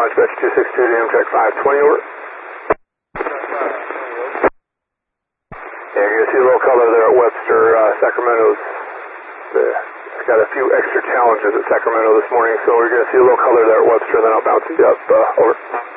Dispatch 262 to Amtrak 520, over. Yeah, you're going to see a little color there at Webster. Sacramento's got a few extra challenges at Sacramento this morning, so we're going to see a little color there at Webster, then I'll bounce you up, over.